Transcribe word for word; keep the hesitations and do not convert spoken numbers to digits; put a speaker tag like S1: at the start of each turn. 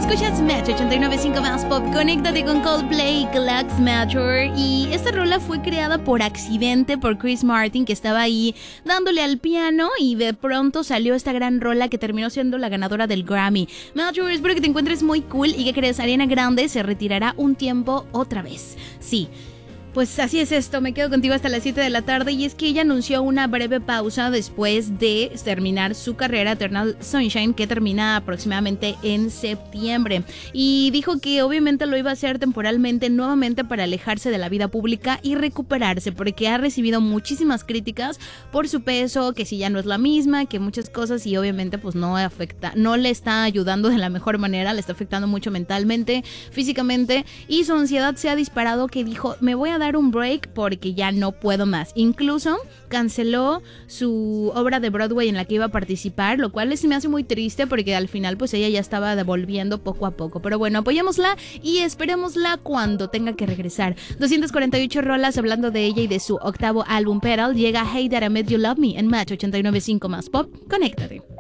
S1: Escuchas Match ochenta y nueve punto cinco más pop. Conéctate con Coldplay, Clocks Matter. Y esta rola fue creada por accidente por Chris Martin, que estaba ahí dándole al piano y de pronto salió esta gran rola que terminó siendo la ganadora del Grammy. Matter, espero que te encuentres muy cool. ¿Y que crees? Ariana Grande se retirará un tiempo otra vez. Sí. Pues así es esto, me quedo contigo hasta las siete de la tarde y es que ella anunció una breve pausa después de terminar su carrera Eternal Sunshine, que termina aproximadamente en septiembre, y dijo que obviamente lo iba a hacer temporalmente nuevamente para alejarse de la vida pública y recuperarse, porque ha recibido muchísimas críticas por su peso, que si ya no es la misma, que muchas cosas, y obviamente pues no afecta, no le está ayudando de la mejor manera, le está afectando mucho mentalmente, físicamente, y su ansiedad se ha disparado, que dijo, me voy a dar un break porque ya no puedo más. Incluso canceló su obra de Broadway en la que iba a participar, lo cual se me hace muy triste porque al final pues ella ya estaba devolviendo poco a poco. Pero bueno, apoyémosla y esperémosla cuando tenga que regresar. doscientas cuarenta y ocho rolas hablando de ella y de su octavo álbum Petal. Llega Hey That I Made You Love Me en Match ochenta y nueve punto cinco más pop. Conéctate.